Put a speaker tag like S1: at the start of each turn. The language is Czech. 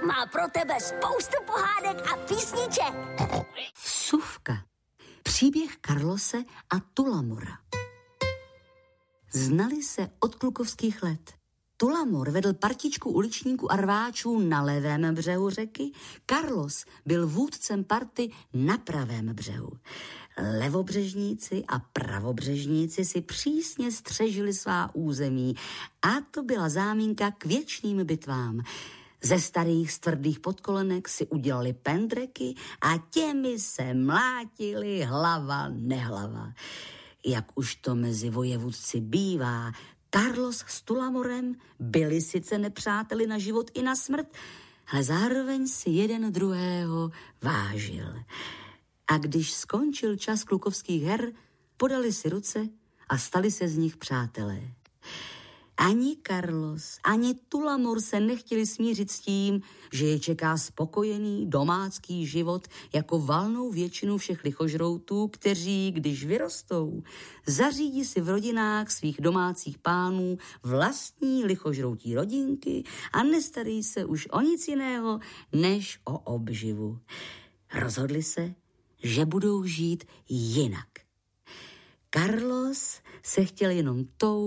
S1: má pro tebe spoustu pohádek a písniček.
S2: Vsuvka. Příběh Carlose a Tulamora. Znali se od klukovských let. Tulamor vedl partičku uličníků a rváčů na levém břehu řeky, Carlos byl vůdcem party na pravém břehu. Levobřežníci a pravobřežníci si přísně střežili svá území a to byla záminka k věčným bitvám. Ze starých stvrdých podkolenek si udělali pendreky a těmi se mlátili hlava nehlava. Jak už to mezi vojevůdci bývá, Carlos s Tulamorem byli sice nepřáteli na život i na smrt, ale zároveň si jeden druhého vážil. A když skončil čas klukovských her, podali si ruce a stali se z nich přátelé. Ani Carlos, ani Tulamor se nechtěli smířit s tím, že je čeká spokojený domácký život jako valnou většinu všech lichožroutů, kteří, když vyrostou, zařídí si v rodinách svých domácích pánů vlastní lichožroutí rodinky a nestarají se už o nic jiného, než o obživu. Rozhodli se, že budou žít jinak. Carlos se chtěl jenom tou